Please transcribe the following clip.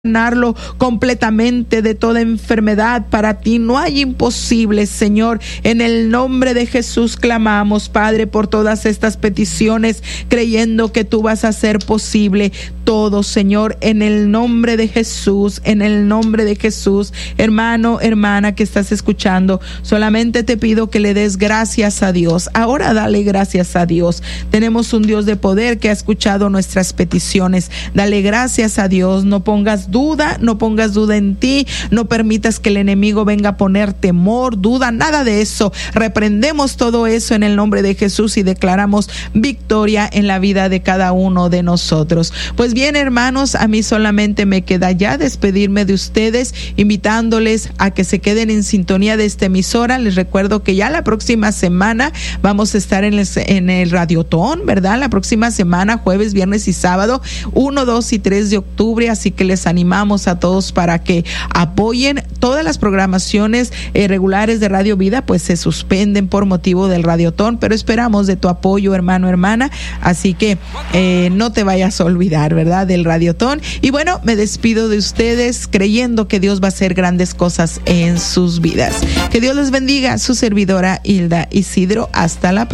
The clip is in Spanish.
sanarlo completamente de toda enfermedad. Para ti no hay imposibles, Señor. En el nombre de Jesús clamamos, Padre, por todas estas peticiones, creyendo que tú vas a hacer posible todo, Señor, en el nombre de Jesús, en el nombre de Jesús. Hermano, hermana que estás escuchando, solamente te pido que le des gracias a Dios. Ahora dale gracias a Dios. Tenemos un Dios de poder que ha escuchado nuestras peticiones. Dale gracias a Dios. No pongas duda en ti. No permitas que el enemigo venga a poner temor, duda, nada de eso. Reprendemos todo eso en el nombre de Jesús y declaramos victoria en la vida de cada uno de nosotros. Pues bien, hermanos, a mí solamente me queda ya despedirme de ustedes, invitándoles a que se queden en sintonía de esta emisora. Les recuerdo que ya la próxima semana vamos a estar en el Radiotón, ¿verdad? La próxima semana, jueves, viernes y sábado, 1, 2 y 3 de octubre, así que les animamos a todos para que apoyen. Todas las programaciones regulares de Radio Vida pues se suspenden por motivo del Radiotón, pero esperamos de tu apoyo, hermano, hermana, así que no te vayas a olvidar, ¿verdad?, del Radiotón. Y bueno, me despido de ustedes creyendo que Dios va a hacer grandes cosas en sus vidas. Que Dios les bendiga. Su servidora Hilda Isidro. Hasta la próxima.